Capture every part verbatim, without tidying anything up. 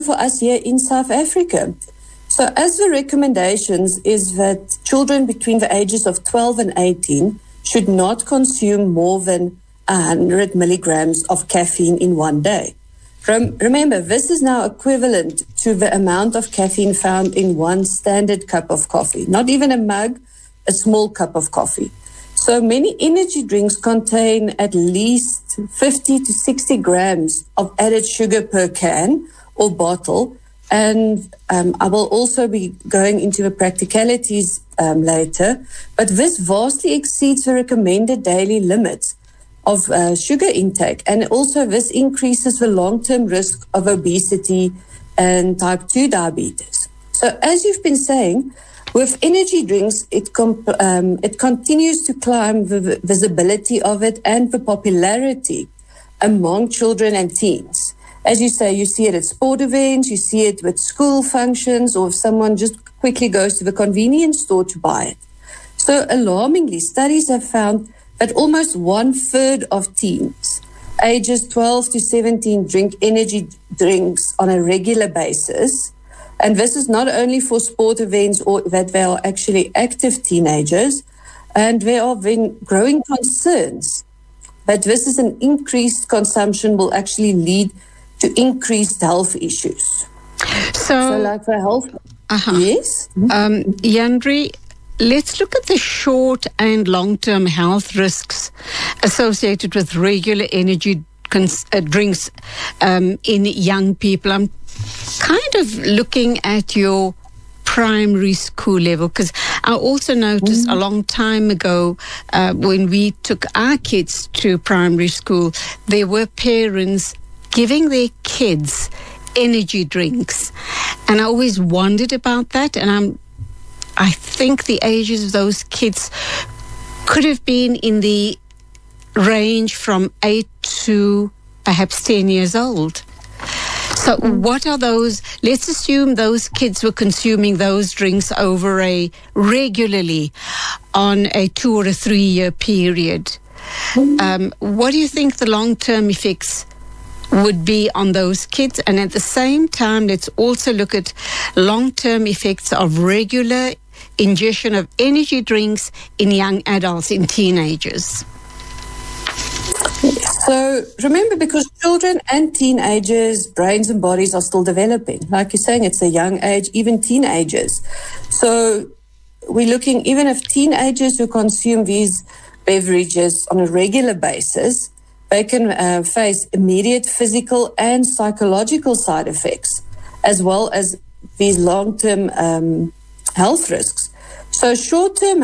for us here in South Africa. So as the recommendations is that children between the ages of twelve and eighteen should not consume more than one hundred milligrams of caffeine in one day. Rem- remember, this is now equivalent to the amount of caffeine found in one standard cup of coffee, not even a mug, a small cup of coffee. So many energy drinks contain at least fifty to sixty grams of added sugar per can or bottle. And um, I will also be going into the practicalities um, later. But this vastly exceeds the recommended daily limits of uh, sugar intake. And also this increases the long-term risk of obesity and type two diabetes. So as you've been saying, with energy drinks, it comp- um, it continues to climb the v- visibility of it and the popularity among children and teens. As you say, you see it at sport events, you see it with school functions, or if someone just quickly goes to the convenience store to buy it. So alarmingly, studies have found that almost one third of teens ages twelve to seventeen drink energy drinks on a regular basis. And this is not only for sport events or that they are actually active teenagers. And there are been growing concerns that this is an increased consumption will actually lead to increased health issues. So, so like for health, uh-huh. yes? Um, Yandri, let's look at the short and long-term health risks associated with regular energy cons- uh, drinks um, in young people. I'm kind of looking at your primary school level, because I also noticed mm. a long time ago uh, when we took our kids to primary school, there were parents giving their kids energy drinks. And I always wondered about that. And I'm, I think the ages of those kids could have been in the range from eight to perhaps ten years old. So what are those, let's assume those kids were consuming those drinks over a regularly on a two or a three year period. Um, what do you think the long-term effects would be on those kids? And at the same time, let's also look at long-term effects of regular ingestion of energy drinks in young adults, in teenagers. So remember, because children and teenagers' brains and bodies are still developing. Like you're saying, it's a young age, even teenagers. So we're looking, even if teenagers who consume these beverages on a regular basis, they can uh, face immediate physical and psychological side effects, as well as these long-term um, health risks. So short-term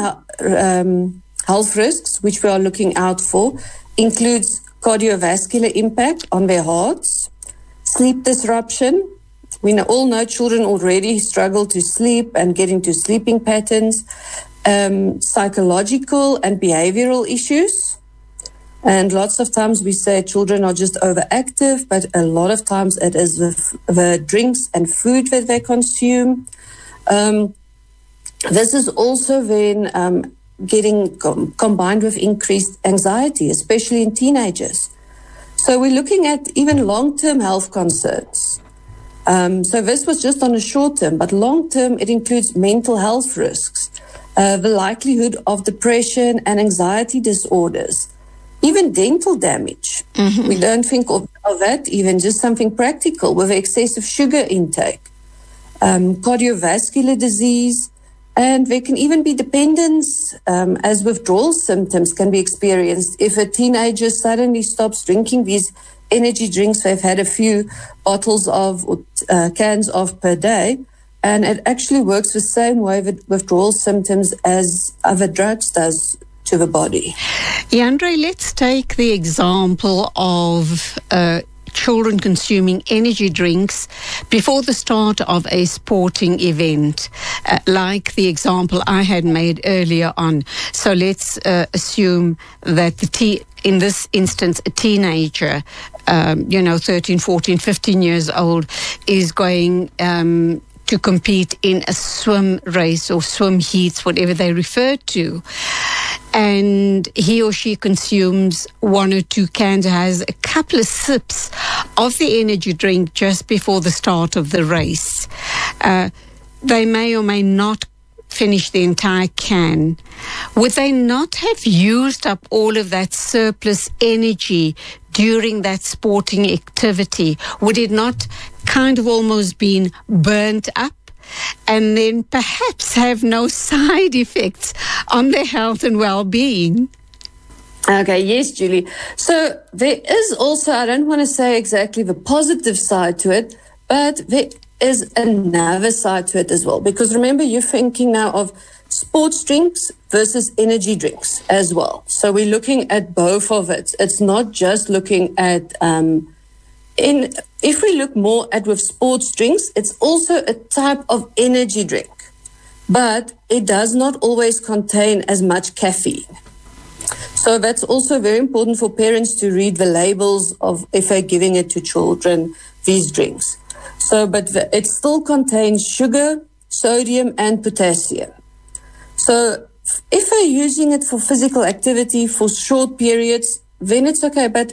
um, health risks, which we are looking out for, includes cardiovascular impact on their hearts, sleep disruption. We all know children already struggle to sleep and get into sleeping patterns, um, psychological and behavioral issues. And lots of times we say children are just overactive, but a lot of times it is the, the drinks and food that they consume. Um, this is also then um, getting com- combined with increased anxiety, especially in teenagers. So we're looking at even long-term health concerns. Um, so this was just on a short term, but long-term it includes mental health risks, uh, the likelihood of depression and anxiety disorders, even dental damage. Mm-hmm. We don't think of, of that, even just something practical with excessive sugar intake, um, cardiovascular disease. And there can even be dependence, um, as withdrawal symptoms can be experienced if a teenager suddenly stops drinking these energy drinks they've had a few bottles of, or uh, cans of per day. And it actually works the same way with withdrawal symptoms as other drugs does to the body. Yandri, let's take the example of uh, children consuming energy drinks before the start of a sporting event, uh, like the example I had made earlier on. So let's uh, assume that the te- in this instance, a teenager, um, you know, thirteen, fourteen, fifteen years old, is going um, to compete in a swim race or swim heats, whatever they refer to. and he or she consumes one or two cans, has a couple of sips of the energy drink just before the start of the race, uh, they may or may not finish the entire can. Would they not have used up all of that surplus energy during that sporting activity? Would it not kind of almost been burnt up and then perhaps have no side effects on their health and well-being? Okay, yes, Julie. So there is also, I don't want to say exactly the positive side to it, but there is another side to it as well. Because remember, you're thinking now of sports drinks versus energy drinks as well. So we're looking at both of it. It's not just looking at, um, in if we look more at with sports drinks, it's also a type of energy drink, but it does not always contain as much caffeine. So that's also very important for parents to read the labels of if they're giving it to children, these drinks. So, but the, it still contains sugar, sodium, and potassium. So if they're using it for physical activity for short periods, then it's okay. But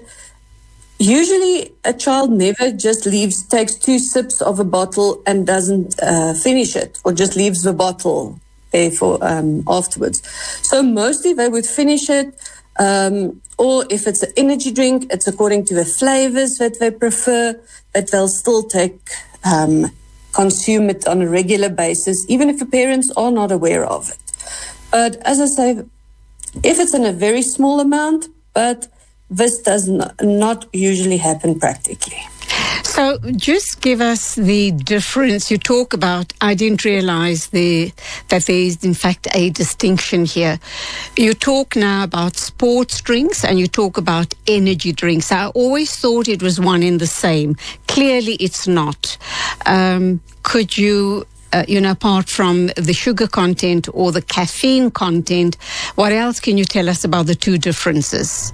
usually a child never just leaves, takes two sips of a bottle and doesn't uh, finish it, or just leaves the bottle there for um, afterwards. So mostly they would finish it, um, or if it's an energy drink, it's according to the flavors that they prefer, but they'll still take, um, consume it on a regular basis, even if the parents are not aware of it. But as I say, if it's in a very small amount, but this does not, not usually happen practically. So just give us the difference. You talk about, I didn't realize the, that there is in fact a distinction here. You talk now about sports drinks and you talk about energy drinks. I always thought it was one and the same. Clearly it's not. Um, could you, uh, you know, apart from the sugar content or the caffeine content, what else can you tell us about the two differences?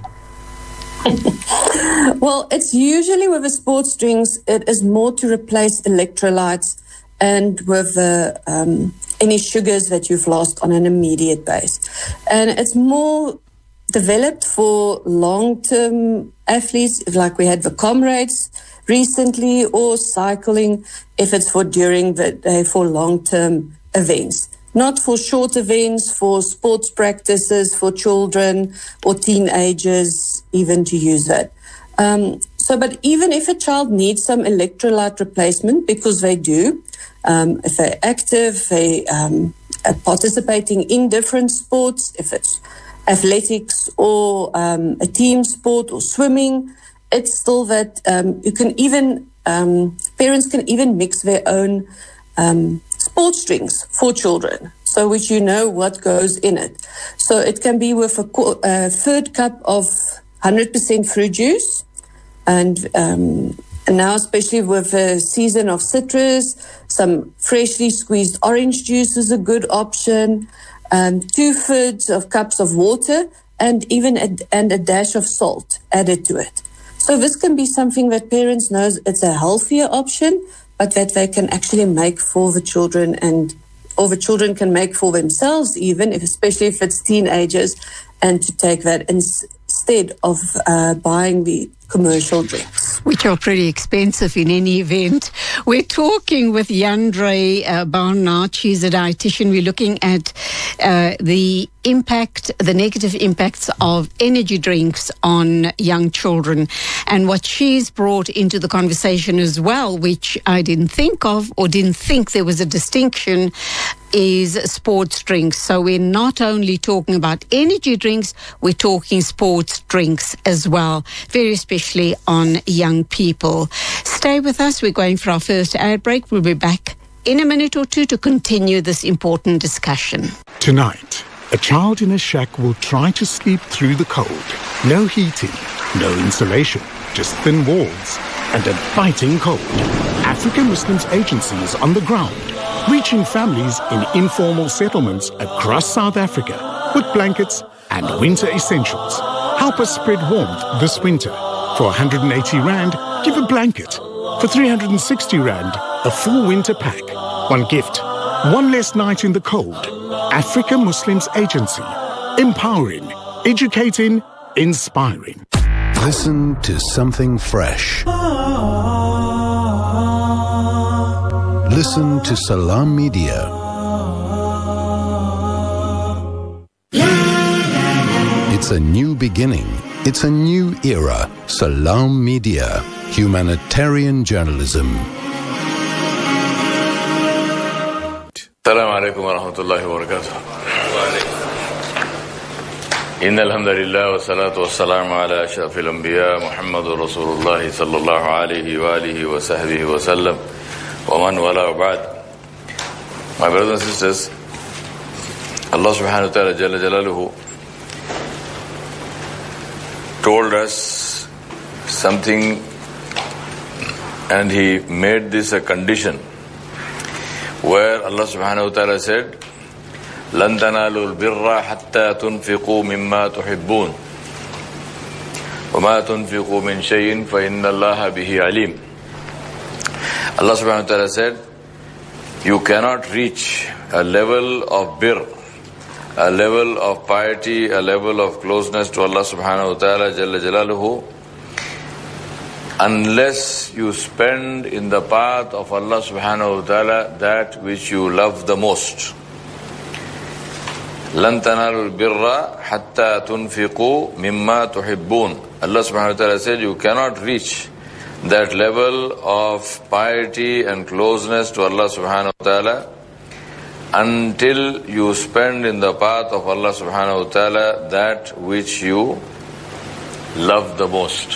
Well, it's usually with the sports drinks, it is more to replace electrolytes and with uh, um, any sugars that you've lost on an immediate base. And it's more developed for long-term athletes, like we had the Comrades recently, or cycling, if it's for during the day for long-term events. Not for short events, for sports practices, for children or teenagers, even to use that. Um, so, but even if a child needs some electrolyte replacement, because they do, um, if they're active, they um, are participating in different sports, if it's athletics or um, a team sport or swimming, it's still that um, you can even, um, parents can even mix their own um, sports drinks for children, so which you know what goes in it. So it can be with a, a third cup of one hundred percent fruit juice, and, um, and now especially with the season of citrus, some freshly squeezed orange juice is a good option, um, two thirds of cups of water, and even a, and a dash of salt added to it. So this can be something that parents know it's a healthier option, but that they can actually make for the children, and or the children can make for themselves even, if, especially if it's teenagers, and to take that instead of uh, buying the commercial drinks. Which are pretty expensive in any event. We're talking with Yandre uh, Barnard. She's a dietitian. We're looking at uh, the impact, the negative impacts of energy drinks on young children, and what she's brought into the conversation as well, which I didn't think of or didn't think there was a distinction, is sports drinks. So we're not only talking about energy drinks, we're talking sports drinks as well, very especially on young people. Stay with us. We're going for our first ad break. We'll be back in a minute or two to continue this important discussion. Tonight, a child in a shack will try to sleep through the cold. No heating, no insulation, just thin walls and a biting cold. African Muslims Agency is on the ground, reaching families in informal settlements across South Africa with blankets and winter essentials. Help us spread warmth this winter. For one hundred eighty rand, give a blanket. For three hundred sixty rand, a full winter pack. One gift, one less night in the cold. Africa Muslims Agency. Empowering, educating, inspiring. Listen to something fresh. Listen to Salam Media. It's a new beginning. It's a new era. Salam Media. Humanitarian journalism. Assalamu alaikum wa rahmatullahi wa barakatuh. Inna alhamdulillah wa salatu wa salamu ala ashrafil anbiya Muhammadur Rasulullah sallallahu alayhi wa alihi wa sahbihi wa sallam wa man wala wa ba'd. My brothers and sisters, Allah subhanahu wa ta'ala jalla jalaluhu told us something, and He made this a condition where Allah subhanahu wa ta'ala said, لَن تَنَالُوا الْبِرَّ حَتَّى تُنْفِقُوا مِمَّا تُحِبُّونَ وَمَا تُنْفِقُوا مِنْ شَيْءٍ فَإِنَّ اللَّهَ بِهِ عَلِيمٌ. Allah subhanahu wa ta'ala said, you cannot reach a level of birr, a level of piety, a level of closeness to Allah subhanahu wa ta'ala jalla jalaluhu, unless you spend in the path of Allah subhanahu wa ta'ala that which you love the most. لَن تَنَالُوا الْبِرَّ حَتَّى تُنْفِقُوا مِمَّا تُحِبُّونَ. Allah subhanahu wa ta'ala said, you cannot reach that level of piety and closeness to Allah subhanahu wa ta'ala until you spend in the path of Allah subhanahu wa ta'ala that which you love the most.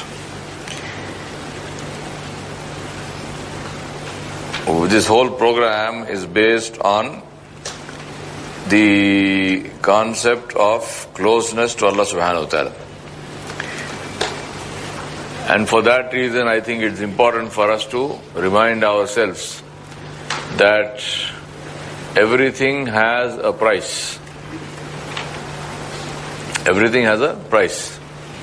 This whole program is based on the concept of closeness to Allah subhanahu wa ta'ala. And for that reason, I think it's important for us to remind ourselves that everything has a price. Everything has a price.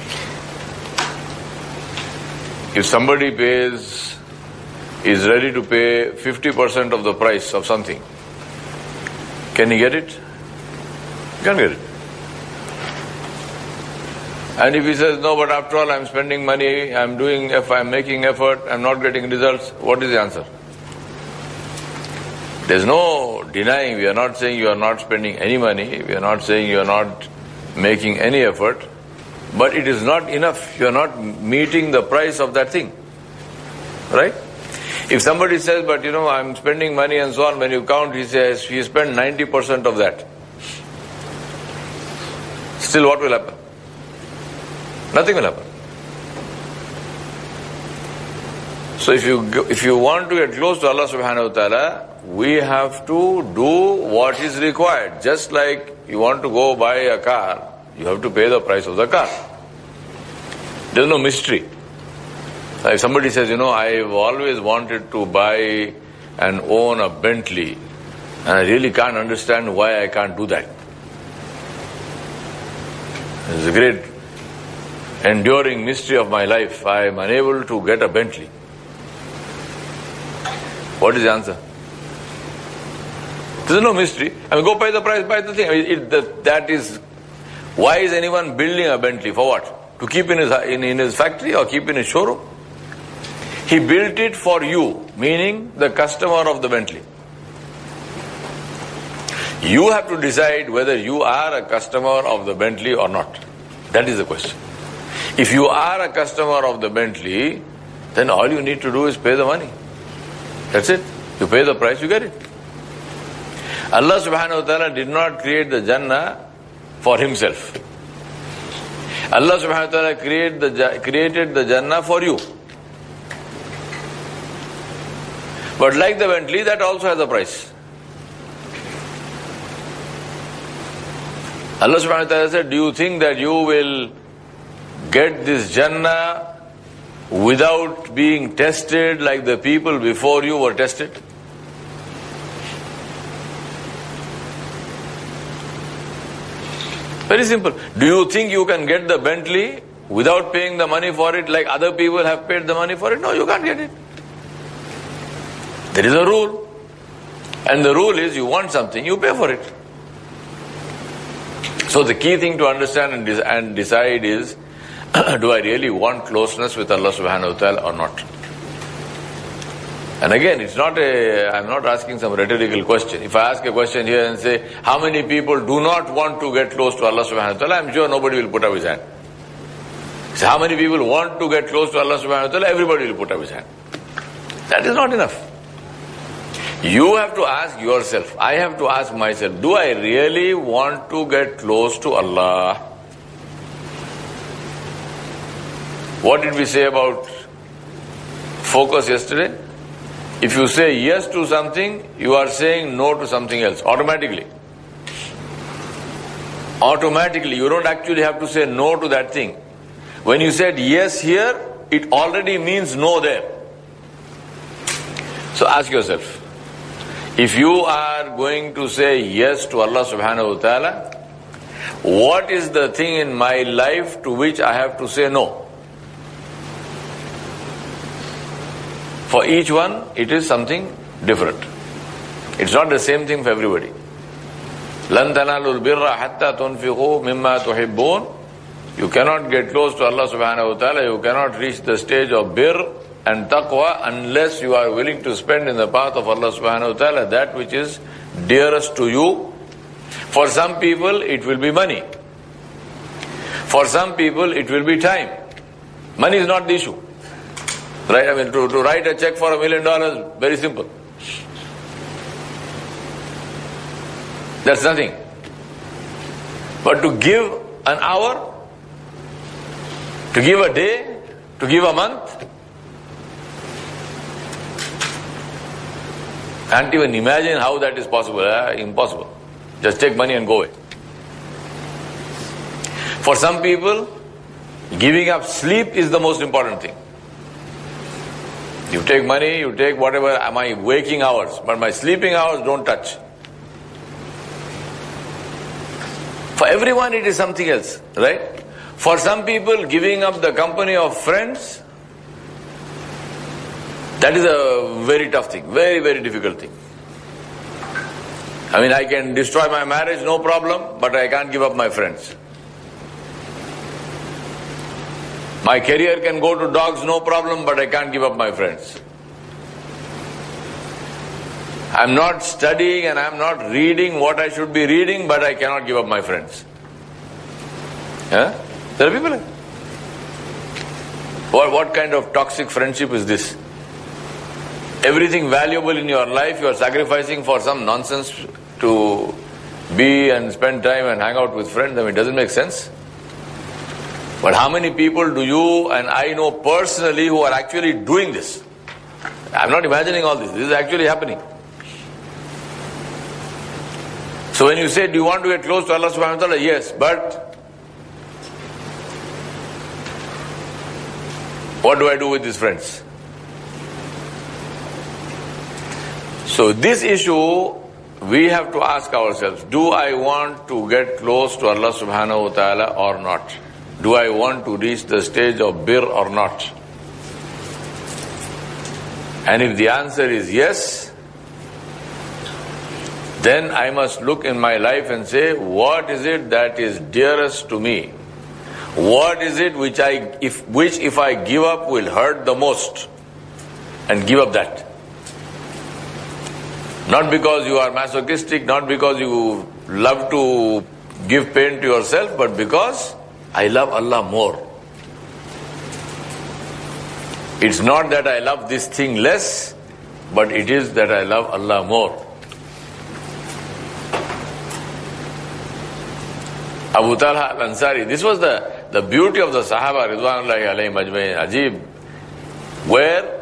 If somebody pays, is ready to pay fifty percent of the price of something, can he get it? He can't get it. And if he says, no, but after all I'm spending money, I'm doing, if I'm making effort, I'm not getting results, what is the answer? There's no denying. We are not saying you are not spending any money. We are not saying you are not making any effort. But it is not enough. You are not meeting the price of that thing. Right? If somebody says, but you know, I'm spending money and so on, when you count, he says, he spent ninety percent of that. Still what will happen? Nothing will happen. So if you if you want to get close to Allah subhanahu wa ta'ala, we have to do what is required. Just like you want to go buy a car, you have to pay the price of the car. There's no mystery. If somebody says, you know, I've always wanted to buy and own a Bentley, and I really can't understand why I can't do that. It's a great enduring mystery of my life. I am unable to get a Bentley. What is the answer? There's no mystery. I mean, go pay the price, buy the thing. I mean, it, that, that is, why is anyone building a Bentley? For what? To keep in his, in, in his factory or keep in his showroom? He built it for you, meaning the customer of the Bentley. You have to decide whether you are a customer of the Bentley or not. That is the question. If you are a customer of the Bentley, then all you need to do is pay the money. That's it. You pay the price, you get it. Allah subhanahu wa ta'ala did not create the Jannah for Himself. Allah subhanahu wa ta'ala created the, created the Jannah for you. But like the Bentley, that also has a price. Allah subhanahu wa ta'ala said, do you think that you will get this Jannah without being tested like the people before you were tested? Very simple. Do you think you can get the Bentley without paying the money for it like other people have paid the money for it? No, you can't get it. There is a rule. And the rule is you want something, you pay for it. So the key thing to understand and, de- and decide is, do I really want closeness with Allah subhanahu wa ta'ala or not? And again, it's not a, I'm not asking some rhetorical question. If I ask a question here and say, how many people do not want to get close to Allah subhanahu wa ta'ala, I'm sure nobody will put up his hand. So how many people want to get close to Allah subhanahu wa ta'ala, everybody will put up his hand. That is not enough. You have to ask yourself, I have to ask myself, do I really want to get close to Allah? What did we say about focus yesterday? If you say yes to something, you are saying no to something else, automatically. Automatically, you don't actually have to say no to that thing. When you said yes here, it already means no there. So ask yourself, if you are going to say yes to Allah subhanahu wa ta'ala, what is the thing in my life to which I have to say no? For each one, it is something different. It's not the same thing for everybody. لَن تَنَالُوا الْبِرَّ حَتَّى تُنْفِقُوا مِمَّا تُحِبُّونَ. You cannot get close to Allah subhanahu wa ta'ala, you cannot reach the stage of birr and taqwa unless you are willing to spend in the path of Allah subhanahu wa ta'ala that which is dearest to you. For some people, it will be money. For some people, it will be time. Money is not the issue. Right? I mean, to, to write a check for a million dollars, very simple. That's nothing. But to give an hour, to give a day, to give a month, can't even imagine how that is possible. Uh, impossible. Just take money and go away. For some people, giving up sleep is the most important thing. You take money, you take whatever, my waking hours, but my sleeping hours don't touch. For everyone it is something else, right? For some people, giving up the company of friends, that is a very tough thing, very, very difficult thing. I mean, I can destroy my marriage, no problem, but I can't give up my friends. My career can go to dogs, no problem, but I can't give up my friends. I'm not studying and I'm not reading what I should be reading, but I cannot give up my friends. Yeah? There are people like that. What, what kind of toxic friendship is this? Everything valuable in your life you are sacrificing for some nonsense to be and spend time and hang out with friends. I mean, it doesn't make sense. But how many people do you and I know personally who are actually doing this? I'm not imagining all this. This is actually happening. So when you say, do you want to get close to Allah subhanahu wa ta'ala? Yes, but what do I do with these friends? So this issue, we have to ask ourselves, do I want to get close to Allah subhanahu wa ta'ala or not? Do I want to reach the stage of birr or not? And if the answer is yes, then I must look in my life and say, what is it that is dearest to me? What is it which I, if, which if I give up will hurt the most? And give up that. Not because you are masochistic, not because you love to give pain to yourself, but because I love Allah more. It's not that I love this thing less, but it is that I love Allah more. Abu Talha al-Ansari, this was the, the beauty of the Sahaba, Ridwanullahi alayhim ajmain, Ajib, where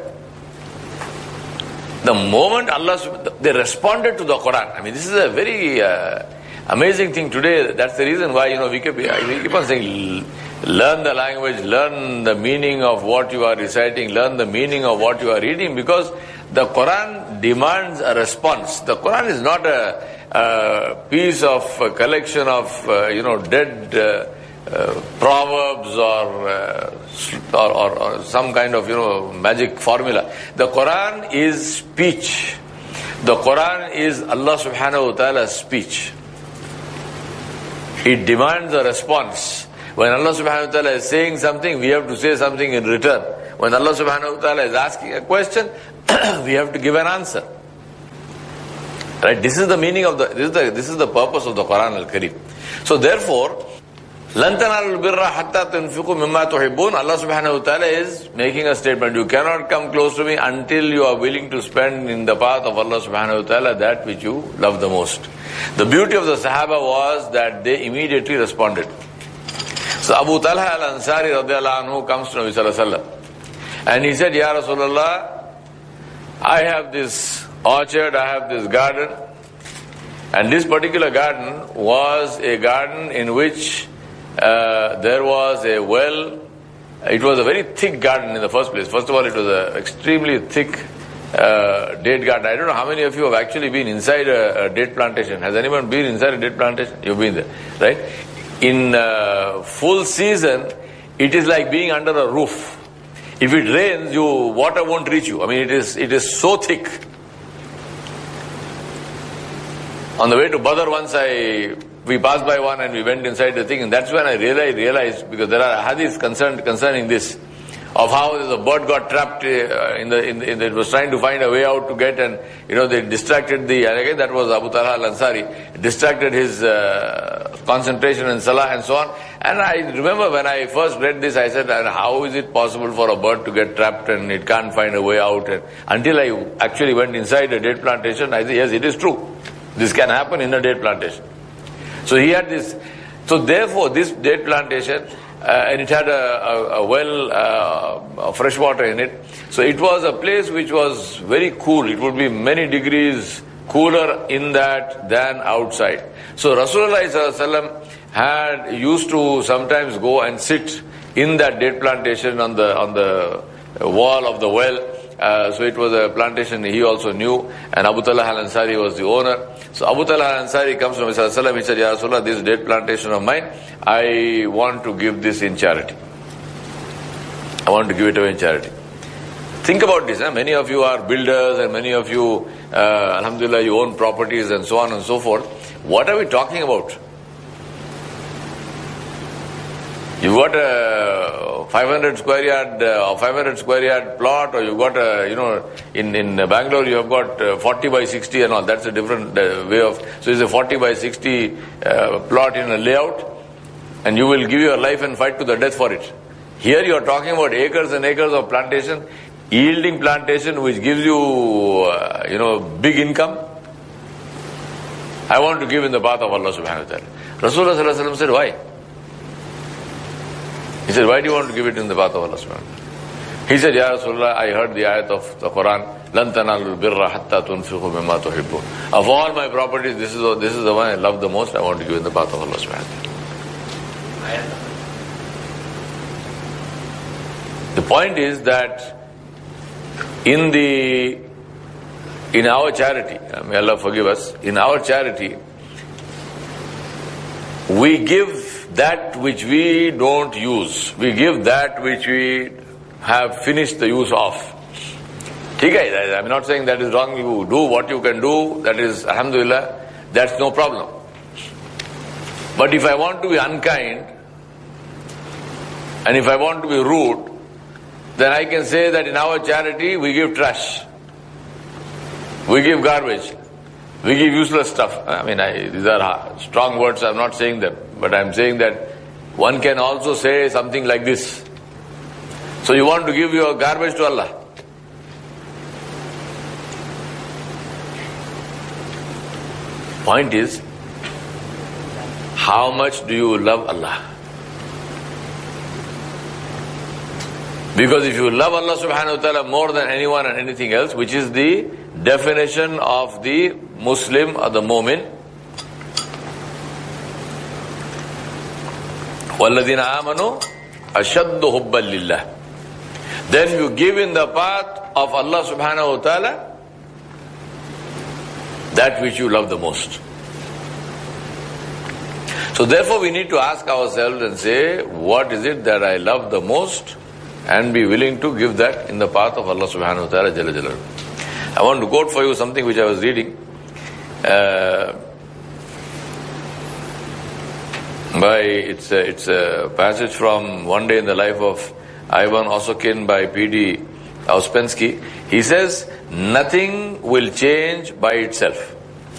the moment Allah, they responded to the Quran. I mean, this is a very uh, amazing thing today. That's the reason why, you know, we keep, we keep on saying, learn the language, learn the meaning of what you are reciting, learn the meaning of what you are reading, because the Quran demands a response. The Quran is not a, a piece of a collection of, uh, you know, dead uh, uh, proverbs or, uh, or, or, or some kind of, you know, magic formula. The Quran is speech. The Quran is Allah subhanahu wa ta'ala's speech. It demands a response. When Allah subhanahu wa ta'ala is saying something, we have to say something in return. When Allah subhanahu wa ta'ala is asking a question, we have to give an answer. Right? This is the meaning of the, this is the, this is the purpose of the Quran al-Kareem. So therefore, لَن تَنَالُوا الْبِرَّ حَتَّى تُنْفِقُوا مِمَّا تُحِبُّونَ. Allah subhanahu wa ta'ala is making a statement. You cannot come close to me until you are willing to spend in the path of Allah subhanahu wa ta'ala that which you love the most. The beauty of the Sahaba was that they immediately responded. So Abu Talha al-Ansari radiallahu anhu comes to Nabi sallallahu alaihi wasallam. And he said, Ya Rasulullah, I have this orchard, I have this garden. And this particular garden was a garden in which uh, there was a well. It was a very thick garden in the first place. First of all, it was an extremely thick uh, date garden. I don't know how many of you have actually been inside a, a date plantation. Has anyone been inside a date plantation? You've been there, right? In uh, full season, it is like being under a roof. If it rains, you water won't reach you. I mean, it is it is so thick. On the way to Badr, once I we passed by one and we went inside the thing, and that's when I realized, realized because there are hadiths concerned concerning this, of how the bird got trapped uh, in the, in the, in the, it was trying to find a way out to get, and you know they distracted the, and again that was Abu Talha al-Ansari, distracted his uh, concentration in Salah and so on. And I remember when I first read this, I said, and how is it possible for a bird to get trapped and it can't find a way out? And until I actually went inside a date plantation, I said, yes, it is true. This can happen in a date plantation. So he had this, so therefore this date plantation, uh, and it had a, a, a well, uh, of fresh water in it. So it was a place which was very cool. It would be many degrees cooler in that than outside. So Rasulullah sallallahu alaihi wasallam had used to sometimes go and sit in that date plantation on the on the wall of the well. Uh, so it was a plantation he also knew, and Abu Talha al-Ansari was the owner. So Abu Talha al-Ansari comes from Rasulullah. He said, Ya Rasulullah, this date plantation of mine, I want to give this in charity. I want to give it away in charity. Think about this. Huh? Many of you are builders, and many of you, uh, alhamdulillah, you own properties and so on and so forth. What are we talking about? You've got a five hundred square yard uh, or five hundred square yard plot, or you've got a, you know, in, in Bangalore you have got uh, forty by sixty and all. That's a different uh, way of, so it's a forty by sixty uh, plot in a layout, and you will give your life and fight to the death for it. Here you are talking about acres and acres of plantation, yielding plantation which gives you, uh, you know, big income. I want to give in the path of Allah subhanahu wa ta'ala. Rasulullah sallallahu alaihi wasallam said, why? He said, why do you want to give it in the path of Allah subhanahu wa ta'ala? He said, Ya Rasulullah, I heard the ayat of the Quran, لَن تَنَالُوا الْبِرَّ حَتَّى تُنْفِقُوا مِمَّا تُحِبُّونَ. Of all my properties, this is, the, this is the one I love the most. I want to give in the path of Allah subhanahu wa ta'ala. The point is that in the in our charity, may Allah forgive us, in our charity, we give that which we don't use. We give that which we have finished the use of. Okay, I'm not saying that is wrong. You do what you can do. That is, alhamdulillah, that's no problem. But if I want to be unkind, and if I want to be rude, then I can say that in our charity we give trash. We give garbage. We give useless stuff. I mean, I, these are strong words, I'm not saying them. But I'm saying that one can also say something like this. So you want to give your garbage to Allah. Point is, how much do you love Allah? Because if you love Allah subhanahu wa ta'ala more than anyone and anything else, which is the definition of the Muslim or the Mu'min, وَالَّذِينَ آمَنُوا أَشَدُّ حُبًّا لِلَّهِ. Then you give in the path of Allah subhanahu wa ta'ala that which you love the most. So therefore we need to ask ourselves and say, what is it that I love the most? And be willing to give that in the path of Allah subhanahu wa ta'ala jalla jalaluhu. I want to quote for you something which I was reading. Uh, by, it's a, it's a passage from One Day in the Life of Ivan Osokin by P D Ouspensky. He says, nothing will change by itself.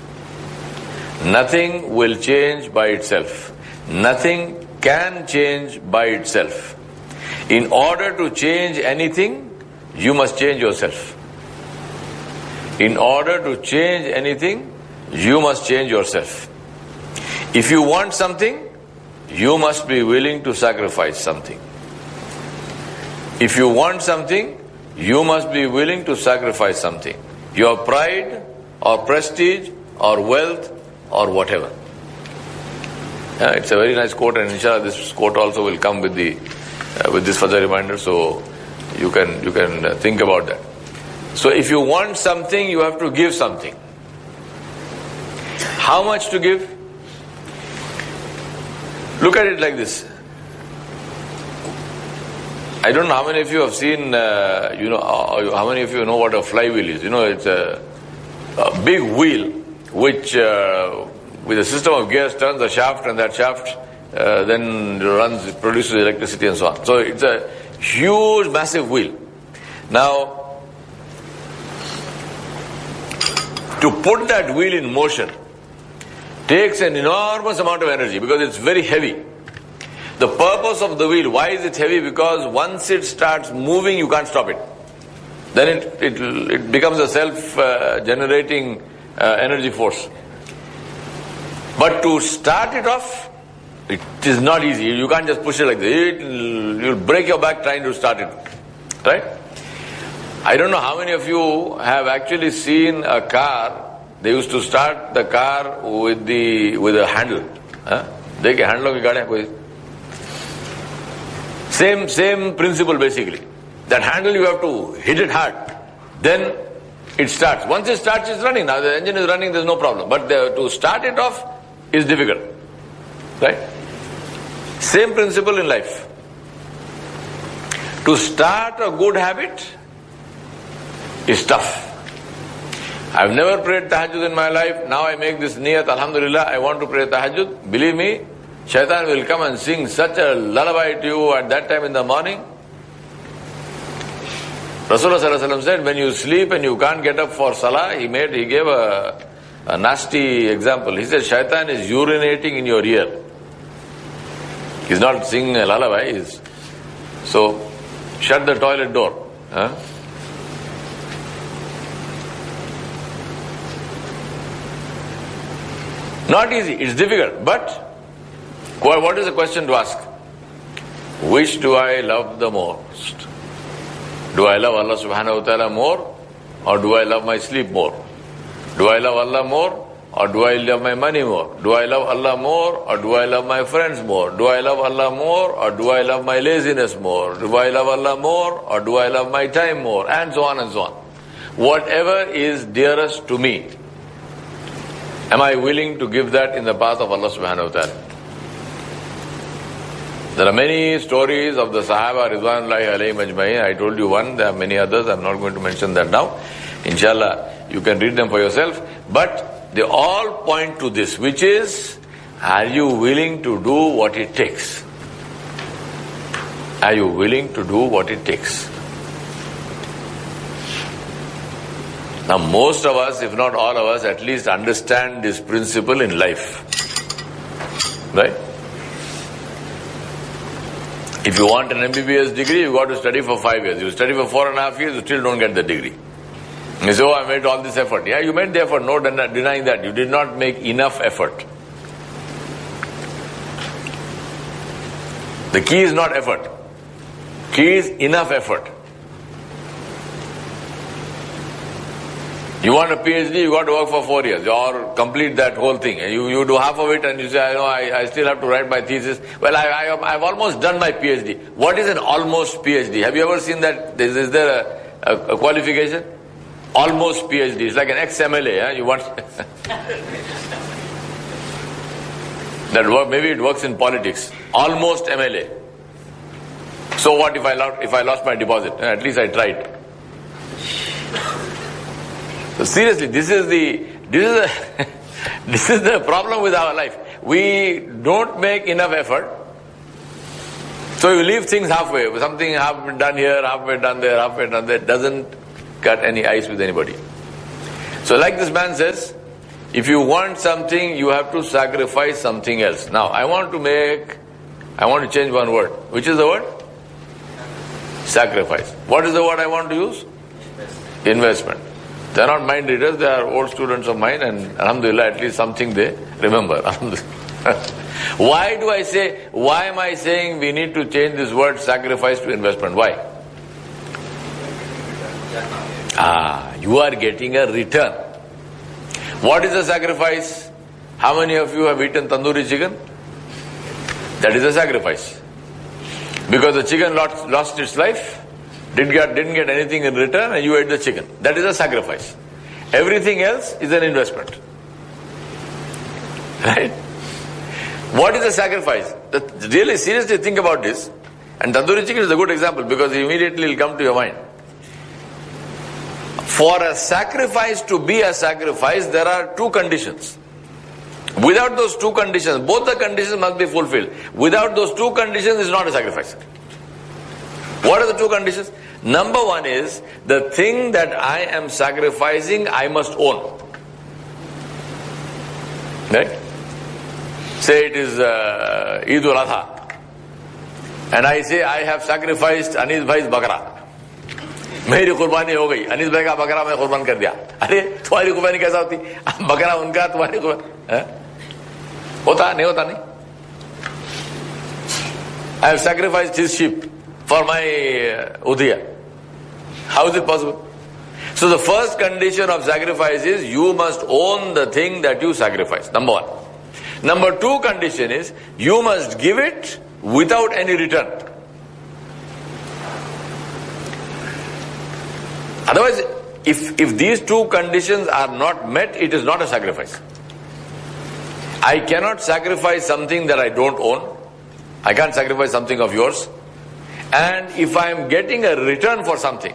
Nothing will change by itself. Nothing can change by itself. In order to change anything, you must change yourself. In order to change anything, you must change yourself. If you want something, you must be willing to sacrifice something. If you want something, you must be willing to sacrifice something. Your pride or prestige or wealth or whatever. Yeah, it's a very nice quote, and inshallah this quote also will come with the uh, with this further reminder, so you can you can uh, think about that. So if you want something, you have to give something. How much to give? Look at it like this. I don't know how many of you have seen, uh, you know, uh, how many of you know what a flywheel is? You know, it's a, a big wheel which, uh, with a system of gears, turns the shaft, and that shaft uh, then runs, it produces electricity and so on. So it's a huge, massive wheel. Now, to put that wheel in motion takes an enormous amount of energy because it's very heavy. The purpose of the wheel, why is it heavy? Because once it starts moving, you can't stop it. Then it, it, it becomes a self-generating uh, uh, energy force. But to start it off, it is not easy. You can't just push it like this. It, you'll break your back trying to start it. Right? I don't know how many of you have actually seen a car. They used to start the car with the with a handle. Huh? Dekhe handle ki gaadiyan koi. Same same principle basically. That handle you have to hit it hard. Then it starts. Once it starts, it's running. Now the engine is running, there's no problem. But the, to start it off is difficult. Right? Same principle in life. To start a good habit is tough. I've never prayed tahajjud in my life. Now I make this niyat, alhamdulillah, I want to pray tahajjud. Believe me, shaitan will come and sing such a lullaby to you at that time in the morning. Rasulullah sallallahu alaihi wasallam said, when you sleep and you can't get up for salah, he made, he gave a, a nasty example. He said, shaitan is urinating in your ear. He's not singing a lullaby. He's, so, shut the toilet door. Huh? Not easy, it's difficult, but what is the question to ask? Which do I love the most? Do I love Allah subhanahu wa ta'ala more, or do I love my sleep more? Do I love Allah more, or do I love my money more? Do I love Allah more, or do I love my friends more? Do I love Allah more, or do I love my laziness more? Do I love Allah more, or do I love my time more? And so on and so on. Whatever is dearest to me, am I willing to give that in the path of Allah subhanahu wa ta'ala? There are many stories of the Sahaba Ridwanullahi alayhim ajma'in. I told you one, there are many others. I'm not going to mention that now. Inshallah, you can read them for yourself. But they all point to this, which is, are you willing to do what it takes? Are you willing to do what it takes? Now most of us, if not all of us, at least understand this principle in life. Right? If you want an M B B S degree, you got to study for five years. You study for four and a half years, you still don't get the degree. You say, oh, I made all this effort. Yeah, you made the effort, no denying that. You did not make enough effort. The key is not effort. Key is enough effort. You want a PhD, you got to work for four years or complete that whole thing. You, you do half of it and you say, I know, I, I still have to write my thesis. Well, I, I, I've almost done my PhD. What is an almost PhD? Have you ever seen that? Is, is there a, a, a qualification? Almost PhD. It's like an ex-M L A. Huh? You want... that work, maybe it works in politics. Almost M L A. So what if I lost, if I lost my deposit? At least I tried. So seriously, this is the this is the this is the problem with our life. we don't make enough effort. So you leave things halfway. Something half done here, halfway done there, halfway done there. Doesn't cut any ice with anybody. So like this man says, if you want something, you have to sacrifice something else. Now, I want to make, I want to change one word. Which is the word? Sacrifice. What is the word I want to use? Investment. They are not mind readers, they are old students of mine, and alhamdulillah, at least something they remember. Why do I say, why am I saying we need to change this word sacrifice to investment? Why? Ah, you are getting a return. What is a sacrifice? How many of you have eaten tandoori chicken? That is a sacrifice. Because the chicken lost, lost its life, didn't get, didn't get anything in return, and you ate the chicken. That is a sacrifice. Everything else is an investment. Right? What is a sacrifice? Really seriously think about this. And tandoori chicken is a good example because immediately it will come to your mind. For a sacrifice to be a sacrifice, there are two conditions. Without those two conditions, both the conditions must be fulfilled. Without those two conditions, it's not a sacrifice. What are the two conditions? Number one is, the thing that I am sacrificing, I must own. Right? Say it is uh, Eid ul-Adha. And I say, I have sacrificed Anis Bhai's bakra. मेरी कुर्बानी हो गई, अनीस भाई का बकरा मैं कुर्बान कर दिया. अरे तुम्हारी कुर्बानी कैसा होती? बकरा उनका, तुम्हारी कुर्बानी होता नहीं होता नहीं. I have sacrificed his sheep for my uh, udhiya. How is it possible? So the first condition of sacrifice is you must own the thing that you sacrifice. Number one. Number two condition is you must give it without any return. Otherwise, if, if these two conditions are not met, it is not a sacrifice. I cannot sacrifice something that I don't own. I can't sacrifice something of yours. And if I am getting a return for something.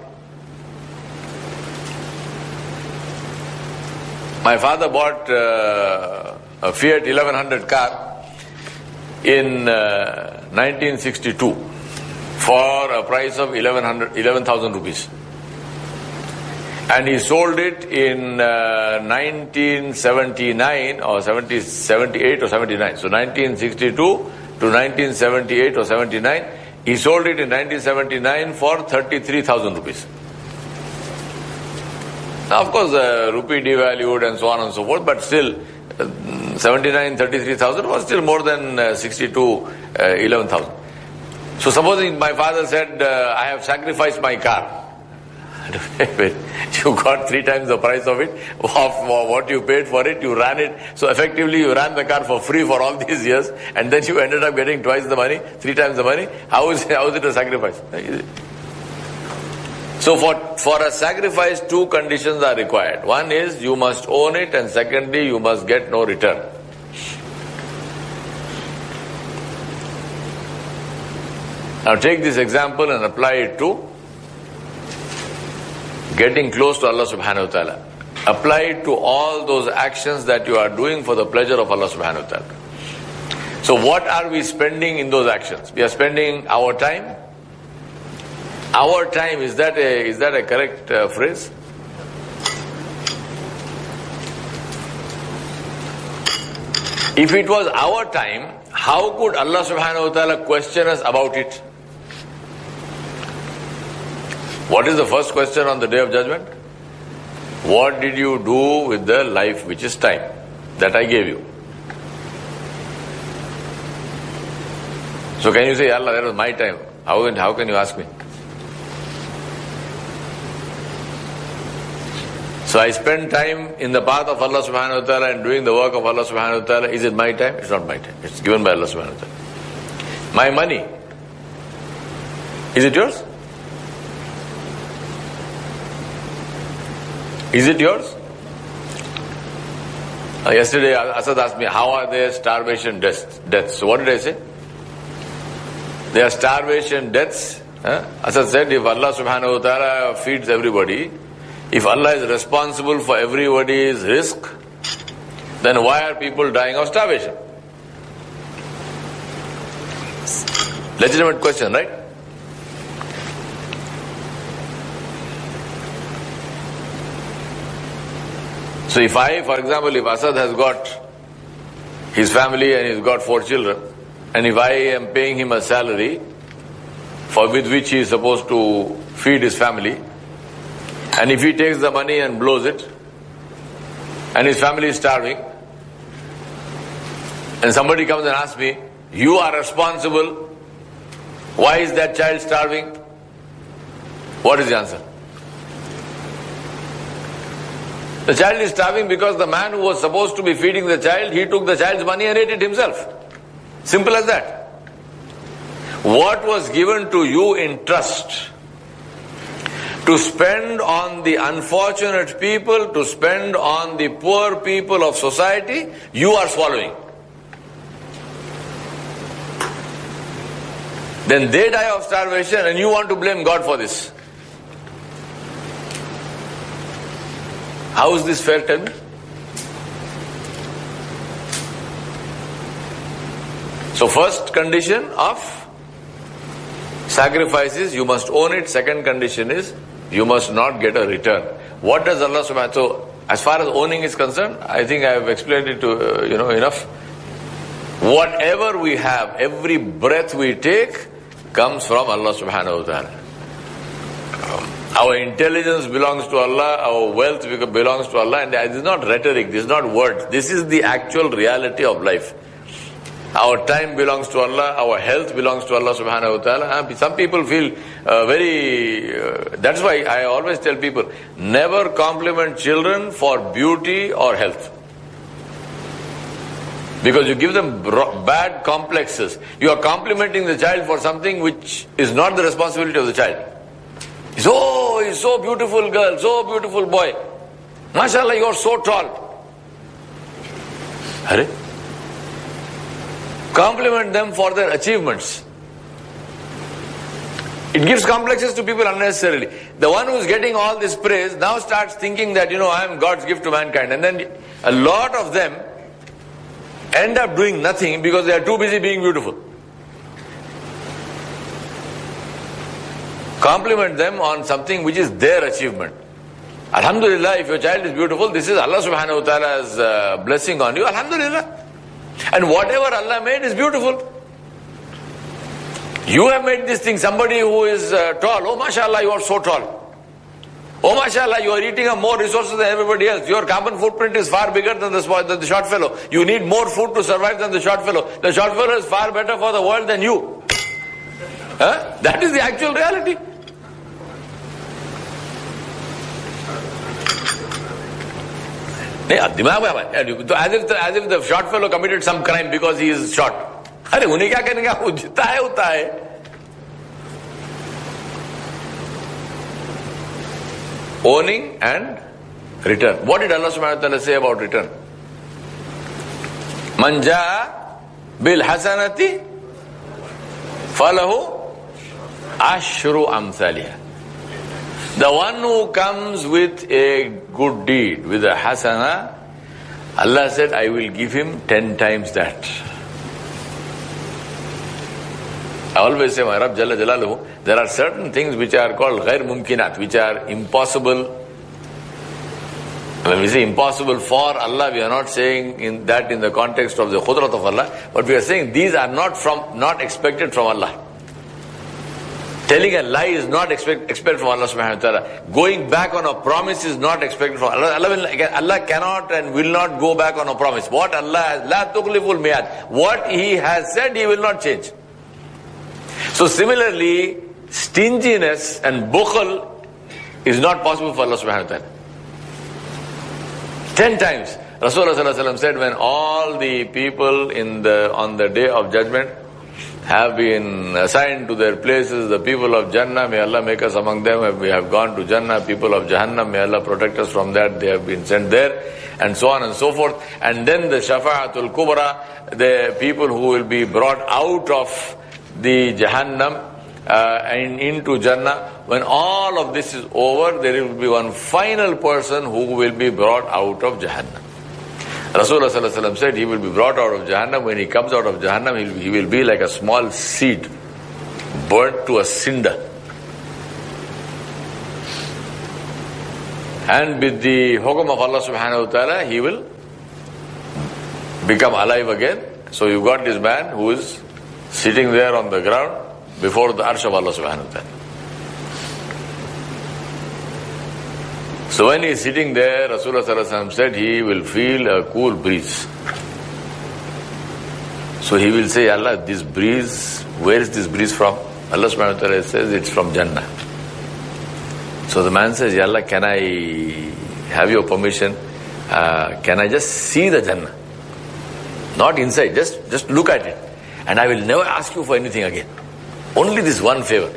My father bought uh, a Fiat eleven hundred car in uh, nineteen sixty-two for a price of eleven thousand rupees. And he sold it in uh, nineteen seventy-nine or seventy, seventy-eight or seventy-nine. So nineteen sixty-two to nineteen seventy-eight or seventy-nine. He sold it in nineteen seventy-nine for thirty-three thousand rupees. Now of course the uh, rupee devalued and so on and so forth, but still uh, seventy-nine, thirty-three thousand was still more than uh, sixty-two, uh, eleven thousand. So supposing my father said, uh, I have sacrificed my car. You got three times the price of it, of what you paid for it, you ran it. So effectively you ran the car for free for all these years, and then you ended up getting twice the money, three times the money. How is, how is it a sacrifice? So for, for a sacrifice, two conditions are required. One is you must own it, and secondly you must get no return. Now take this example and apply it to getting close to Allah subhanahu wa ta'ala. Apply it to all those actions that you are doing for the pleasure of Allah subhanahu wa ta'ala. So what are we spending in those actions? We are spending our time. Our time, is that a, is that a correct uh, phrase? If it was our time, how could Allah subhanahu wa ta'ala question us about it? What is the first question on the Day of Judgment? What did you do with the life which is time that I gave you? So can you say, Allah, that was my time. How can, how can you ask me? So I spend time in the path of Allah subhanahu wa ta'ala and doing the work of Allah subhanahu wa ta'ala. Is it my time? It's not my time. It's given by Allah subhanahu wa ta'ala. My money. Is it yours? Is it yours? Uh, yesterday Asad asked me, how are there starvation deaths? deaths? So what did I say? There are starvation deaths. Huh? Asad said, if Allah subhanahu wa ta'ala feeds everybody, if Allah is responsible for everybody's risk, then why are people dying of starvation? Legitimate question, right? So if I, for example, if Asad has got his family and he's got four children, and if I am paying him a salary for with which he is supposed to feed his family, and if he takes the money and blows it, and his family is starving, and somebody comes and asks me, you are responsible, why is that child starving? What is the answer? The child is starving because the man who was supposed to be feeding the child, he took the child's money and ate it himself. Simple as that. What was given to you in trust to spend on the unfortunate people, to spend on the poor people of society, you are swallowing. Then they die of starvation and you want to blame God for this. How is this fair, tell me? So first condition of sacrifice is you must own it. Second condition is you must not get a return. What does Allah subhanahu wa ta'ala... So as far as owning is concerned, I think I have explained it to uh, you know enough. Whatever we have, every breath we take comes from Allah subhanahu wa ta'ala. Our intelligence belongs to Allah, our wealth belongs to Allah, and this is not rhetoric, this is not words, this is the actual reality of life. Our time belongs to Allah, our health belongs to Allah subhanahu wa ta'ala. Some people feel uh, very, uh, that's why I always tell people, never compliment children for beauty or health. Because you give them bad complexes. You are complimenting the child for something which is not the responsibility of the child. He's, oh, he's so beautiful girl, so beautiful boy. MashaAllah, you're so tall. Hare? Compliment them for their achievements. It gives complexes to people unnecessarily. The one who's getting all this praise now starts thinking that, you know, I am God's gift to mankind. And then a lot of them end up doing nothing because they are too busy being beautiful. Compliment them on something which is their achievement. Alhamdulillah, if your child is beautiful, this is Allah subhanahu wa ta'ala's uh, blessing on you. Alhamdulillah. And whatever Allah made is beautiful. You have made this thing, somebody who is uh, tall. Oh, mashallah, you are so tall. Oh, mashallah, you are eating up more resources than everybody else. Your carbon footprint is far bigger than the, than the short fellow. You need more food to survive than the short fellow. The short fellow is far better for the world than you. Huh? That is the actual reality. As if, the, as if the short fellow committed some crime because he is short. Arey, unhe kya karenge? Wo jita hai, uta hai. Owning and return. What did Allah subhanahu wa ta'ala say about return? Man jaa bil hasanati falahu ashru amthaliha. The one who comes with a good deed, with a hasana, Allah said, I will give him ten times that. I always say, my Rabb Jalla Jalaluhu, there are certain things which are called ghair mumkinat, which are impossible. When we say impossible for Allah, we are not saying in that in the context of the khudrat of Allah, but we are saying these are not from, not expected from Allah. Telling a lie is not expect, expected from Allah subhanahu wa ta'ala. Going back on a promise is not expected from Allah. Allah, will, Allah cannot and will not go back on a promise. What Allah has, la tukhliful mi'ad. What He has said, He will not change. So similarly, stinginess and bukhl is not possible for Allah subhanahu wa ta'ala. Ten times. Rasulullah sallallahu alaihi wasallam said, when all the people in the on the day of judgment have been assigned to their places, the people of Jannah, may Allah make us among them, we have gone to Jannah, people of Jahannam, may Allah protect us from that, they have been sent there, and so on and so forth. And then the Shafa'atul Kubra, the people who will be brought out of the Jahannam uh, and into Jannah, when all of this is over, there will be one final person who will be brought out of Jahannam. Rasulullah sallallahu alaihi wasallam said he will be brought out of Jahannam. When he comes out of Jahannam, he will be like a small seed. burnt to a cinder. And with the hukum of Allah subhanahu wa ta'ala, he will become alive again. So you got this man who is sitting there on the ground before the arsh of Allah subhanahu wa ta'ala. So when he is sitting there, Rasulullah sallallahu alaihi wasallam said he will feel a cool breeze. So he will say, Allah, this breeze, where is this breeze from? Allah subhanahu wa ta'ala says it's from Jannah. So the man says, Ya Allah, can I have your permission? Uh, can I just see the Jannah? Not inside, just, just look at it. And I will never ask you for anything again. Only this one favor.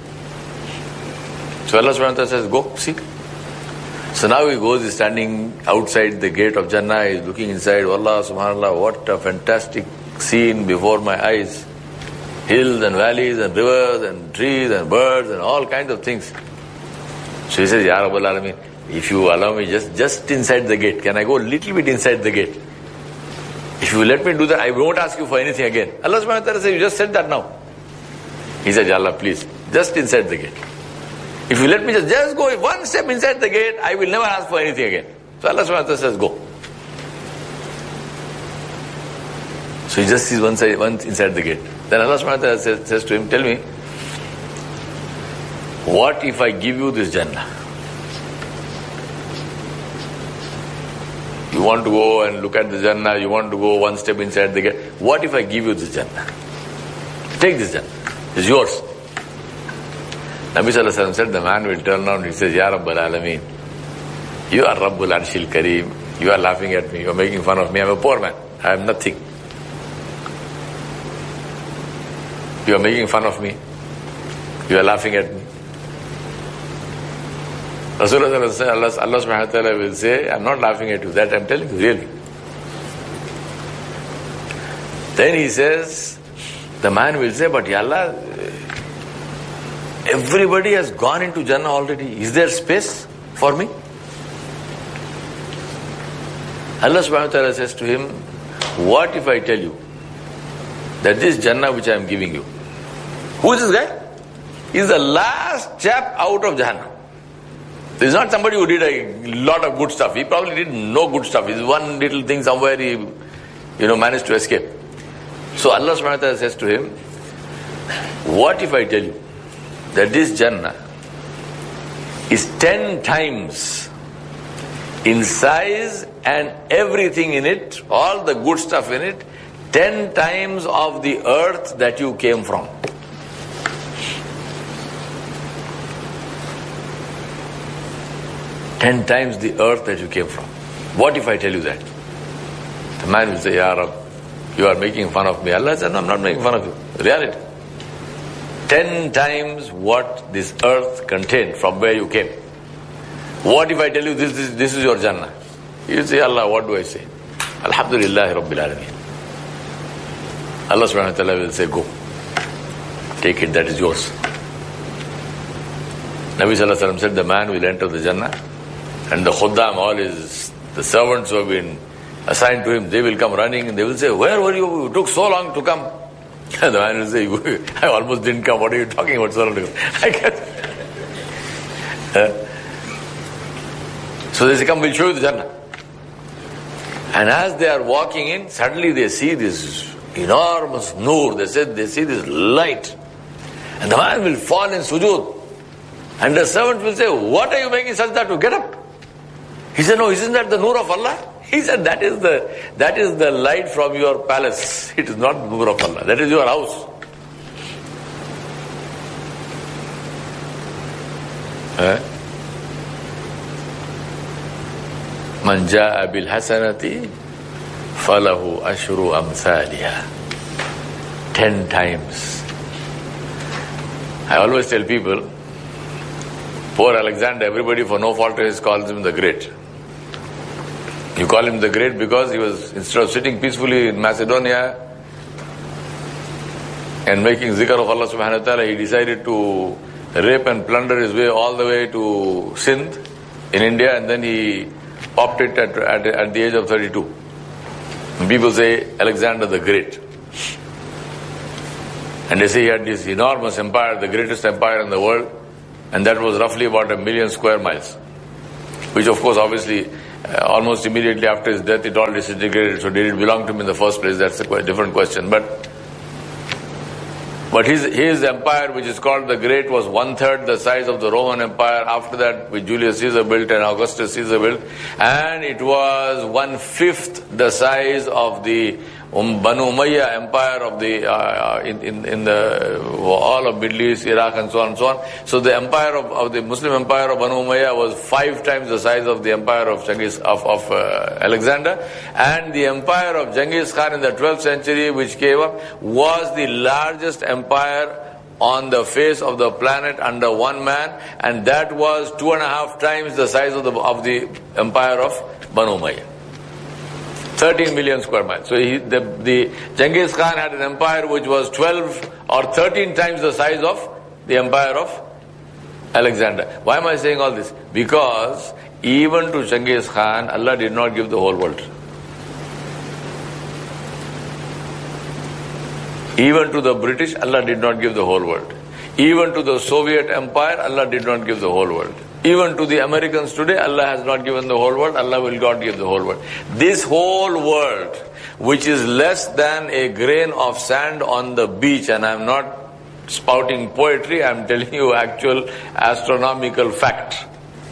So Allah subhanahu wa ta'ala says, go, see. So now he goes, he's standing outside the gate of Jannah, he's looking inside. Allah subhanallah, what a fantastic scene before my eyes. Hills and valleys and rivers and trees and birds and all kinds of things. So he says, Ya Rabbal Alameen, if you allow me just, just inside the gate, can I go a little bit inside the gate? If you let me do that, I won't ask you for anything again. Allah subhanahu wa ta'ala says, you just said that now. He said, Ya Allah, please, just inside the gate. If you let me just, just go one step inside the gate, I will never ask for anything again. So Allah subhanahu wa ta'ala says, go. So he just sees one side, one inside the gate. Then Allah subhanahu wa ta'ala says, says to him, tell me, what if I give you this Jannah? You want to go and look at the Jannah, you want to go one step inside the gate. What if I give you this Jannah? Take this Jannah. It's yours. Nabi Sallallahu Alaihi Wasallam said, the man will turn around and he says, Ya Rabbal Alameen, you are Rabbul Arshil Kareem. You are laughing at me. You are making fun of me. I am a poor man. I am nothing. You are making fun of me. You are laughing at me. Rasulullah Allah, Allah subhanahu wa ta'ala will say, I am not laughing at you. That I am telling you, really. Then he says, the man will say, but Ya Allah, everybody has gone into Jannah already. Is there space for me? Allah subhanahu wa ta'ala says to him, what if I tell you that this Jannah which I am giving you, who is this guy? He is the last chap out of Jahannam. This is not somebody who did a lot of good stuff. He probably did no good stuff. It's one little thing somewhere he, you know, managed to escape. So Allah subhanahu wa ta'ala says to him, what if I tell you that this Jannah is ten times in size and everything in it, all the good stuff in it, ten times of the earth that you came from. Ten times the earth that you came from. What if I tell you that? The man will say, Ya Rab, you are making fun of me. Allah said, no, I'm not making fun of you. Reality. Ten times what this earth contained from where you came. What if I tell you this, this, this is your Jannah? You say, Allah, what do I say? Alhamdulillah Rabbil Alameen. Allah subhanahu wa ta'ala will say, go. Take it, that is yours. Nabi Sallallahu Alaihi Wasallam said, the man will enter the Jannah and the khuddam, all his, the servants who have been assigned to him, they will come running and they will say, where were you? You took so long to come. And the man will say, I almost didn't come. What are you talking about so long to come? I can't. Uh, so they say, come, we'll show you the Jannah. And as they are walking in, suddenly they see this enormous noor. They said they see this light. And the man will fall in sujood. And the servant will say, what are you making sajda to? Get up. He said, no, isn't that the noor of Allah? He said, that is the that is the light from your palace. It is not the noor of Allah. That is your house. Man jaa bil hasanati falahu ashru amthaliha. Ten times. I always tell people, poor Alexander, everybody for no fault of his calls him the Great. You call him the Great because he was, instead of sitting peacefully in Macedonia and making zikr of Allah subhanahu wa ta'ala, he decided to rape and plunder his way all the way to Sindh in India, and then he popped it at, at, at the age of thirty-two. And people say Alexander the Great. And they say he had this enormous empire, the greatest empire in the world, and that was roughly about a million square miles. Which of course, obviously, uh, almost immediately after his death, it all disintegrated. So did it belong to him in the first place? That's a quite different question. But But his, his empire, which is called the Great, was one-third the size of the Roman Empire. After that, which Julius Caesar built and Augustus Caesar built. And it was one-fifth the size of the um, Banu Umayyah Empire of the, uh, in, in, in the, all of Middle East, Iraq and so on and so on. So the empire of, of the Muslim Empire of Banu Umayyah was five times the size of the empire of Genghis, of, of uh, Alexander. And the empire of Genghis Khan in the twelfth century, which came up, was the largest empire on the face of the planet under one man, and that was two and a half times the size of the of the empire of Banu Umayyah. thirteen million square miles. So he, the, the Genghis Khan had an empire which was twelve or thirteen times the size of the empire of Alexander. Why am I saying all this? Because even to Genghis Khan, Allah did not give the whole world. Even to the British, Allah did not give the whole world. Even to the Soviet Empire, Allah did not give the whole world. Even to the Americans today, Allah has not given the whole world. Allah will not give the whole world. This whole world, which is less than a grain of sand on the beach, and I'm not spouting poetry, I'm telling you actual astronomical fact.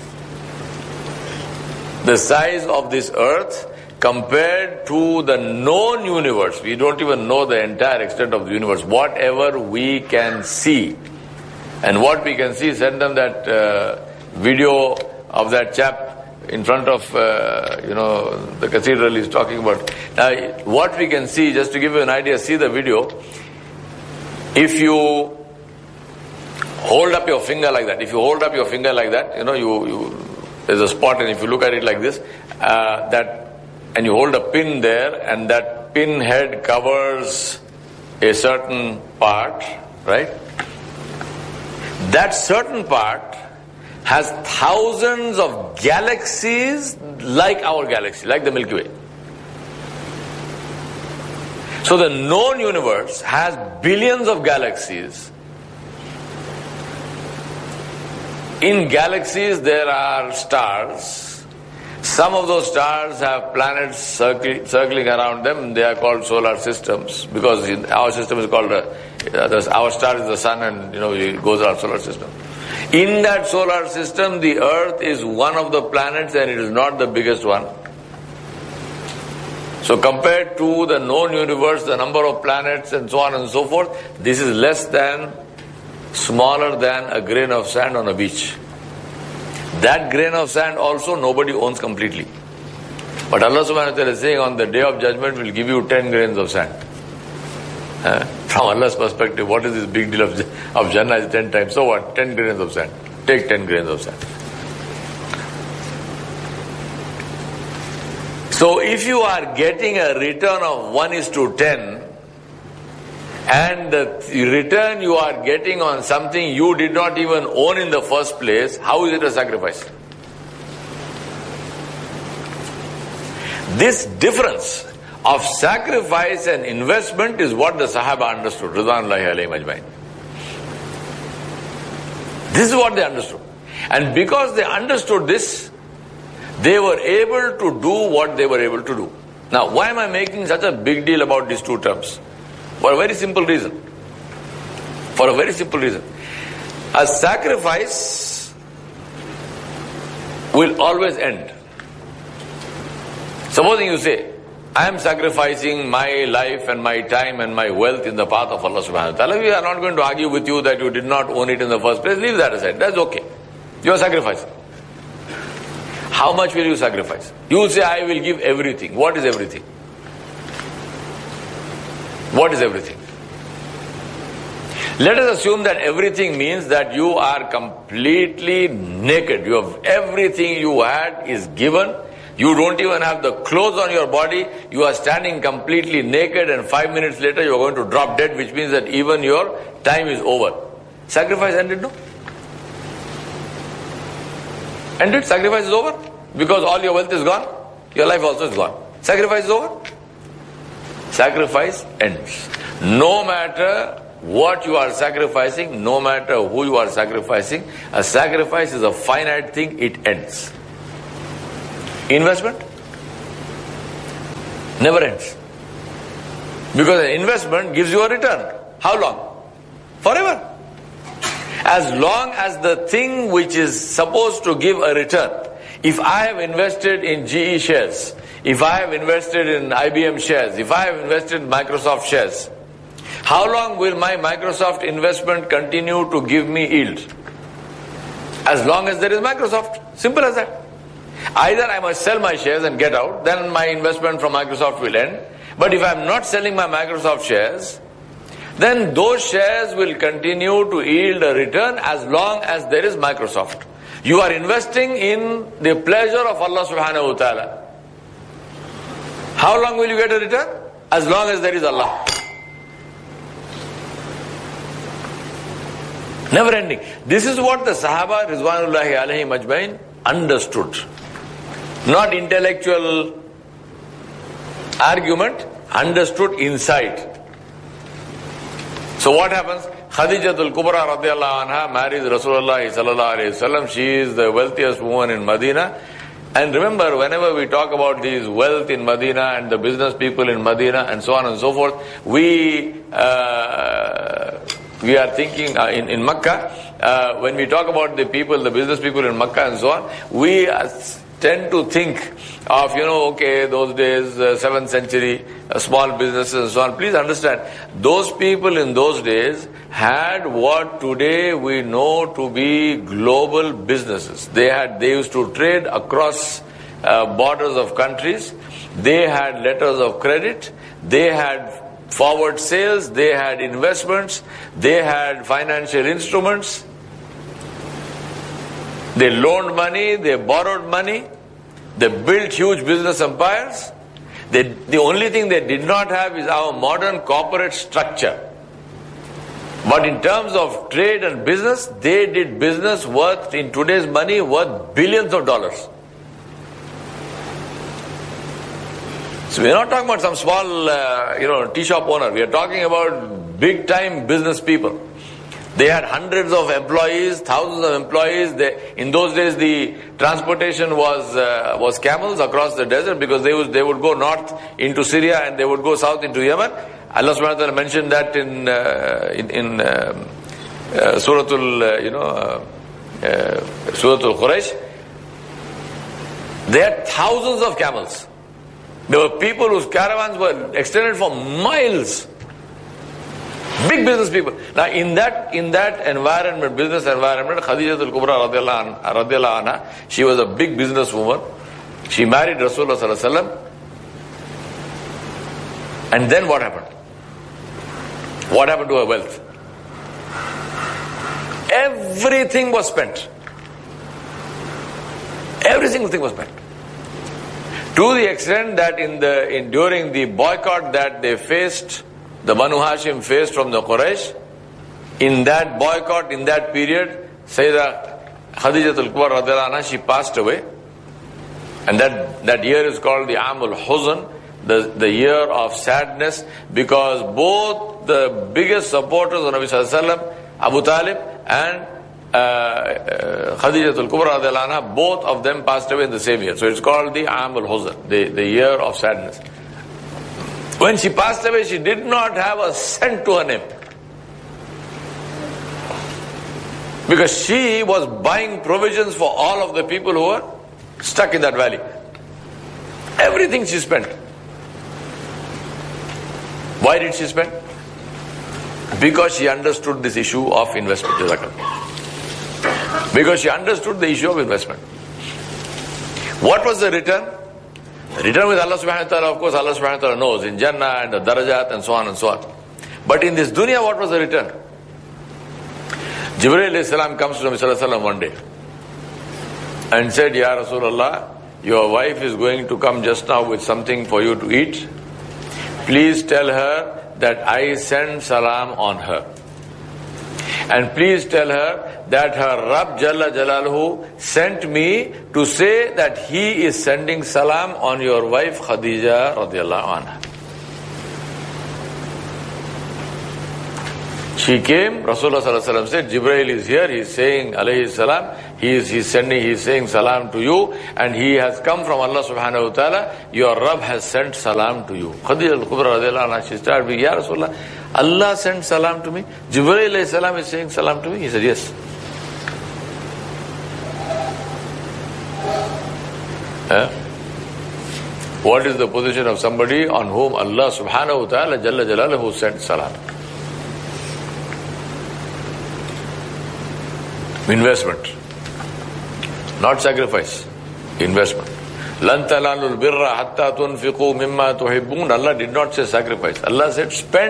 The size of this earth compared to the known universe, we don't even know the entire extent of the universe, whatever we can see. And what we can see, send them that uh, video of that chap in front of, uh, you know, the cathedral he's talking about. Now, what we can see, just to give you an idea, see the video. If you hold up your finger like that, if you hold up your finger like that, you know, you, you there's a spot, and if you look at it like this, uh, that, and you hold a pin there, and that pin head covers a certain part, right? That certain part has thousands of galaxies like our galaxy, like the Milky Way. So the known universe has billions of galaxies. In galaxies there are stars. Some of those stars have planets circling, circling around them. They are called solar systems, because our system is called a, our star is the sun, and you know it goes around solar system. In that solar system, the Earth is one of the planets, and it is not the biggest one. So compared to the known universe, the number of planets and so on and so forth, this is less than, smaller than a grain of sand on a beach. That grain of sand also nobody owns completely. But Allah subhanahu wa ta'ala is saying on the day of judgment will give you ten grains of sand. Uh, from Allah's perspective, what is this big deal of, of Jannah is ten times? So what? ten grains of sand. Take ten grains of sand. So if you are getting a return of one is to ten, and the return you are getting on something you did not even own in the first place, how is it a sacrifice? This difference of sacrifice and investment is what the Sahaba understood, Ridwanullahi alayhim ajmain. This is what they understood. And because they understood this, they were able to do what they were able to do. Now, why am I making such a big deal about these two terms? For a very simple reason. For a very simple reason. A sacrifice will always end. Supposing you say, I am sacrificing my life and my time and my wealth in the path of Allah subhanahu wa ta'ala. We are not going to argue with you that you did not own it in the first place. Leave that aside. That's okay. You are sacrificing. How much will you sacrifice? You will say, I will give everything. What is everything? What is everything? Let us assume that everything means that you are completely naked. You have everything you had is given. You don't even have the clothes on your body. You are standing completely naked, and five minutes later you are going to drop dead, which means that even your time is over. Sacrifice ended, no? Ended? Sacrifice is over? Because all your wealth is gone? Your life also is gone. Sacrifice is over? Sacrifice ends. No matter what you are sacrificing, no matter who you are sacrificing. A sacrifice is a finite thing, it ends. Investment never ends. Because an investment gives you a return. How long? Forever. As long as the thing which is supposed to give a return, if I have invested in G E shares, if I have invested in I B M shares, if I have invested in Microsoft shares, how long will my Microsoft investment continue to give me yield? As long as there is Microsoft. Simple as that. Either I must sell my shares and get out, then my investment from Microsoft will end. But if I am not selling my Microsoft shares, then those shares will continue to yield a return as long as there is Microsoft. You are investing in the pleasure of Allah subhanahu wa ta'ala. How long will you get a return? As long as there is Allah. Never ending. This is what the Sahaba Rizwanullahi alayhim ajmain understood. Not intellectual argument, understood insight. So what happens? Khadijatul Kubra radiallahu anha marries Rasulullah sallallahu alayhi wasallam. She is the wealthiest woman in Medina. And remember, whenever we talk about these wealth in Medina and the business people in Medina and so on and so forth, we uh, we are thinking uh, in, in Makkah, uh, when we talk about the people, the business people in Makkah and so on, we uh, tend to think of, you know, okay, those days, uh, seventh century, uh, small businesses and so on. Please understand, those people in those days had what today we know to be global businesses. They had, they used to trade across uh, borders of countries. They had letters of credit. They had forward sales. They had investments. They had financial instruments. They loaned money, they borrowed money, they built huge business empires. They, the only thing they did not have is our modern corporate structure. But in terms of trade and business, they did business worth, in today's money, worth billions of dollars. So we're not talking about some small, uh, you know, tea shop owner. We are talking about big time business people. They had hundreds of employees, thousands of employees. They, in those days, the transportation was uh, was camels across the desert, because they was, they would go north into Syria and they would go south into Yemen. Allah subhanahu wa ta'ala mentioned that in uh, in, in uh, uh, Suratul, uh, you know, uh, uh, Suratul Quraysh. They had thousands of camels. There were people whose caravans were extended for miles. Big business people. Now in that in that environment, business environment, Khadijatul Kubra radiallahu anha, she was a big business woman. She married Rasulullah sallallahu alaihi wasallam. And then what happened? What happened to her wealth? Everything was spent. Every single thing was spent. To the extent that in the in during the boycott that they faced, the Banu Hashim faced from the Quraysh, in that boycott, in that period, Sayyidah Khadijatul Kubra radiallahu anha, she passed away. And that, that year is called the Amul Huzn, the, the year of sadness, because both the biggest supporters of Nabi Sallallahu Alaihi Wasallam, Abu Talib and uh, uh, Khadijatul Kubra radiallahu anha, both of them passed away in the same year. So it's called the Amul Huzn, the, the year of sadness. When she passed away, she did not have a cent to her name. Because she was buying provisions for all of the people who were stuck in that valley. Everything she spent. Why did she spend? Because she understood this issue of investment. Because she understood the issue of investment. What was the return? The return with Allah subhanahu wa ta'ala, of course, Allah subhanahu wa ta'ala knows, in Jannah and the darajat and so on and so on. But in this dunya, what was the return? Jibreel alayhi salam comes to Nabi sallallahu alayhi wa sallam one day and said, Ya Rasulullah, your wife is going to come just now with something for you to eat. Please tell her that I send salam on her. And please tell her that her Rabb Jalla Jalaluhu sent me to say that he is sending salam on your wife Khadija radiallahu anha. She came, Rasulullah sallallahu alaihi wasallam said, Jibreel is here, he is saying, alayhi salam, he is, he is sending, he is saying salam to you, and he has come from Allah subhanahu wa ta'ala, your Rabb has sent salam to you. Khadija al-Kubra radiallahu anha, she started with, Ya Rasulullah, Allah sent salam to me? Jibreel alayhi salam is saying salam to me? He said, yes. Eh? What is the position of somebody on whom Allah subhanahu wa ta'ala jalla jalaluhu sent salam? Investment, not sacrifice. Investment. Lan talanul birra hatta tunfiqu mimma tuhibbun. Allah did not say sacrifice. Allah said spend